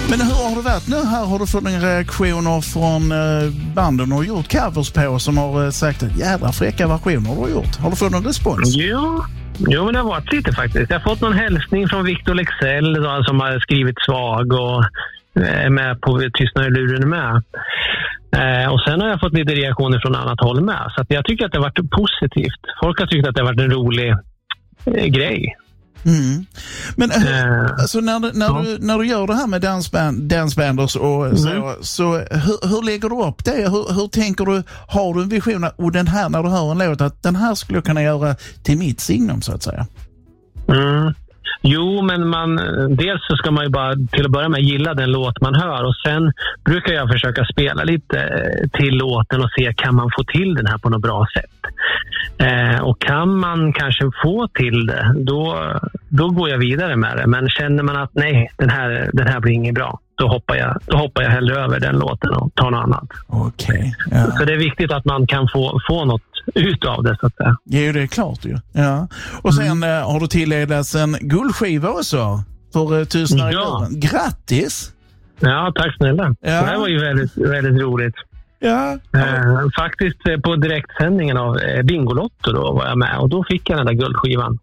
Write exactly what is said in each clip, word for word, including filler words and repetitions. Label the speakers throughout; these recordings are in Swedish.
Speaker 1: Men hur har det varit nu här? Har du fått några reaktioner från banden och gjort covers på som har sagt att jävla fräcka versioner du har gjort? Har du fått någon respons?
Speaker 2: Jo, jo men det har varit lite faktiskt. Jag har fått någon hälsning från Victor Lexell då, som har skrivit Svag och är med på Tystnad i luren med. Eh, och sen har jag fått lite reaktioner från annat håll med. Så att jag tycker att det har varit positivt. Folk har tyckt att det har varit en rolig eh, grej.
Speaker 1: Mm. Men
Speaker 2: eh,
Speaker 1: alltså, när, du, när,
Speaker 2: ja.
Speaker 1: du, när du gör det här med dansband, dansbanders och mm. så, så hur, hur lägger du upp det? Hur, hur tänker du? Har du en vision och den här, när du hör en låt, att den här skulle jag kunna göra till mitt signum så att säga?
Speaker 2: Mm. Jo, men man, dels så ska man ju bara till att börja med gilla den låt man hör, och sen brukar jag försöka spela lite till låten och se, kan man få till den här på något bra sätt? Eh, och kan man kanske få till det, då, då går jag vidare med det. Men känner man att nej, den här, den här blir inget bra, då hoppar jag, då hoppar jag hellre över den låten och tar något annat.
Speaker 1: Okej. Okay. Ja.
Speaker 2: Så det är viktigt att man kan få, få något ut av det, så att säga.
Speaker 1: Jo, det är klart ju. Ja. Och sen mm. eh, har du tilldelats en guldskiva också för eh, Tystnad i luren. Grattis!
Speaker 2: Ja, tack snälla. Ja. Det här var ju väldigt, väldigt roligt.
Speaker 1: Ja.
Speaker 2: Eh, faktiskt eh, på direktsändningen av eh, Bingolotto då var jag med, och då fick jag den där guldskivan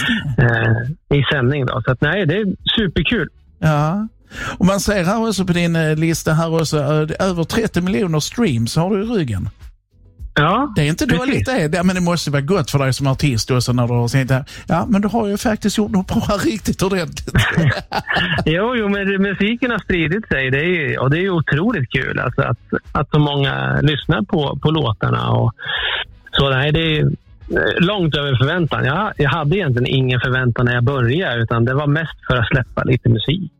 Speaker 2: eh, i sändning då. Så att, nej, det är superkul.
Speaker 1: Ja. Och man ser här också på din eh, lista här också, eh, över trettio miljoner streams har du i ryggen.
Speaker 2: Ja,
Speaker 1: det är inte dåligt det, men det måste vara gott för dig som artist också när du har sagt det. Ja, men du har ju faktiskt gjort något bra riktigt ordentligt.
Speaker 2: jo, jo, men musiken har spridit sig, det är ju, och det är ju otroligt kul alltså, att, att så många lyssnar på, på låtarna. Och, så nej, det är långt över förväntan. Jag, jag hade egentligen ingen förväntan när jag började, utan det var mest för att släppa lite musik.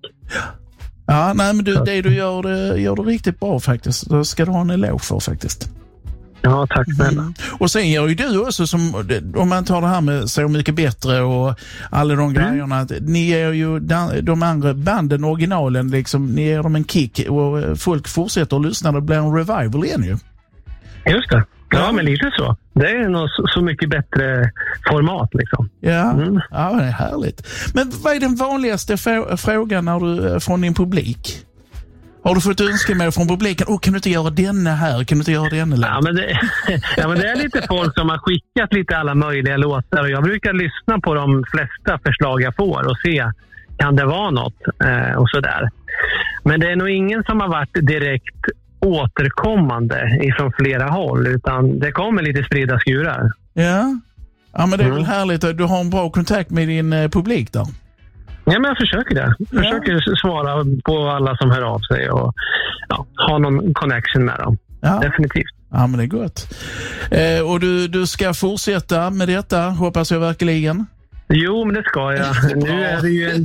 Speaker 1: Ja, nej, men du, det du gör, det gör du riktigt bra faktiskt. Då ska du ha en eloge för faktiskt.
Speaker 2: Ja, tack snälla. Mm.
Speaker 1: Och sen gör ju du också, som, om man tar det här med Så mycket bättre och alla de mm. grejerna, att ni ger ju de andra banden, originalen, liksom, ni ger dem en kick och folk fortsätter att lyssna, det blir en revival igen ju.
Speaker 2: Just det. Ja, ja, men lite så. Det är nog så, så mycket bättre format liksom.
Speaker 1: Ja, mm. ja, det är härligt. Men vad är den vanligaste f- frågan när du, från din publik? Har du fått önskemål från publiken? Åh, kan du inte göra denna här? Kan du inte göra denna?
Speaker 2: Ja men, det, ja, men det är lite folk som har skickat lite alla möjliga låtar. Och jag brukar lyssna på de flesta förslag jag får och se, kan det vara något? Eh, och sådär. Men det är nog ingen som har varit direkt återkommande ifrån flera håll. Utan det kommer lite spridda skurar.
Speaker 1: Ja, ja men det är mm. väl härligt. Du har en bra kontakt med din eh, publik där.
Speaker 2: Ja, men jag försöker det. Jag försöker ja. svara på alla som hör av sig och ja, ha någon connection med dem. Ja. Definitivt.
Speaker 1: Ja, men det är gott. Eh, och du, du ska fortsätta med detta, hoppas jag verkligen.
Speaker 2: Jo, men det ska jag. nu, är det ju en,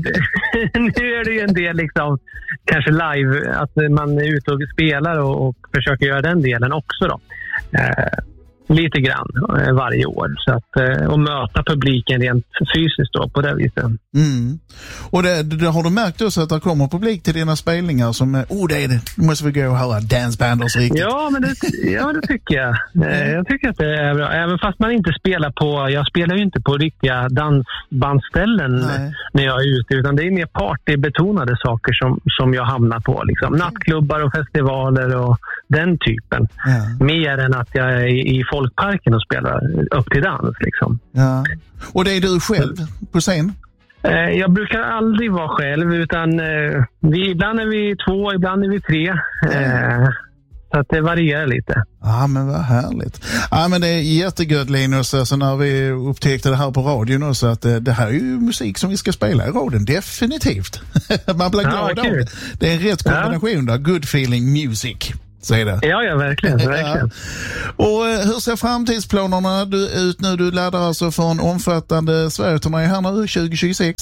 Speaker 2: nu är det ju en del liksom, kanske live, att man är ute och spelar och, och försöker göra den delen också då. Eh, lite grann eh, varje år. Så att, eh, och möta publiken rent fysiskt då, på det viset.
Speaker 1: Mm. Och det, det har du märkt också att det kommer publik till dina spelningar som, oh det är det, nu måste vi gå och höra dansbanders riktigt.
Speaker 2: Ja, men det, ja, det tycker jag. Eh, jag tycker att det är bra. Även fast man inte spelar på, jag spelar ju inte på riktiga dansbandställen Nej. när jag är ute, utan det är mer partybetonade saker som, som jag hamnar på. Liksom. Okay. Nattklubbar och festivaler och den typen. Ja. Mer än att jag är i folkparken och spelar upp till dans. Liksom.
Speaker 1: Ja. Och det är du själv på scen?
Speaker 2: Jag brukar aldrig vara själv, utan vi, ibland är vi två, ibland är vi tre. Mm. Så att det varierar lite.
Speaker 1: Ja, men vad härligt. Ja, men det är jättegött, Linus. Alltså, när vi upptäckte det här på radion också, att det, det här är ju musik som vi ska spela i radion. Definitivt. Man blir glad ja, av det. Det är en rätt kombination ja. där. Good feeling music. Det.
Speaker 2: Ja, ja, verkligen. verkligen.
Speaker 1: Ja. Och hur ser framtidsplanerna ut nu? Du laddar alltså för en omfattande Sverige-turné här nu tjugo tjugosex.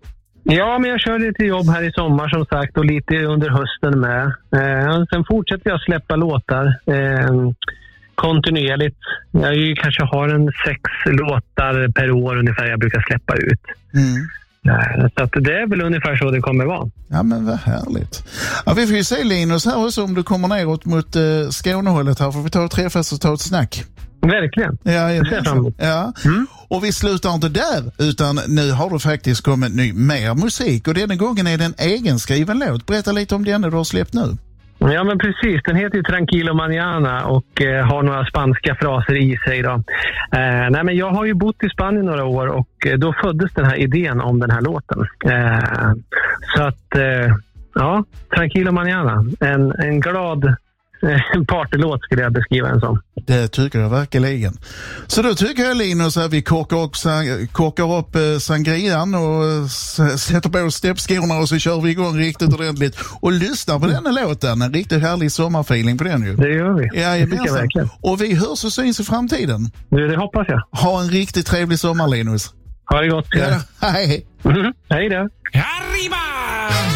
Speaker 2: Ja, men jag kör lite jobb här i sommar som sagt och lite under hösten med. Eh, sen fortsätter jag släppa låtar eh, kontinuerligt. Jag ju kanske har en sex låtar per år ungefär jag brukar släppa ut. Mm. Så att det är väl ungefär så det kommer vara.
Speaker 1: Ja, men vad härligt. Ja, vi får ju se, Linus, här också om du kommer neråt mot eh, Skånehållet här. Får vi ta och träffas och ta ett snack?
Speaker 2: Verkligen.
Speaker 1: Ja, ja. ja. Mm. Och vi slutar inte där, utan nu har det faktiskt kommit ny mer musik och denna gången är det en egenskriven låt. Berätta lite om den du har släppt nu.
Speaker 2: Ja, men precis. Den heter ju Tranquilo Mañana och eh, har några spanska fraser i sig då. Eh, nej, men jag har ju bott i Spanien några år och eh, då föddes den här idén om den här låten. Eh, så att, eh, ja, Tranquilo Mañana. En, en glad en partylåt skulle jag beskriva en som.
Speaker 1: Det tycker jag verkligen. Så då tycker jag, Linus, att vi kokar upp, kokar upp eh, sangrian och s- sätter på steppskorna och så kör vi igång riktigt ordentligt och lyssnar på den här låten. En riktigt härlig sommarfeeling på den ju.
Speaker 2: Det gör vi.
Speaker 1: Ja,
Speaker 2: det tycker jag verkligen.
Speaker 1: Och vi hörs och syns i framtiden.
Speaker 2: Det, det hoppas jag.
Speaker 1: Ha en riktigt trevlig sommar, Linus.
Speaker 2: Ha det gott.
Speaker 1: Ja, hej.
Speaker 2: Mm-hmm. Hej då.
Speaker 3: Arriba!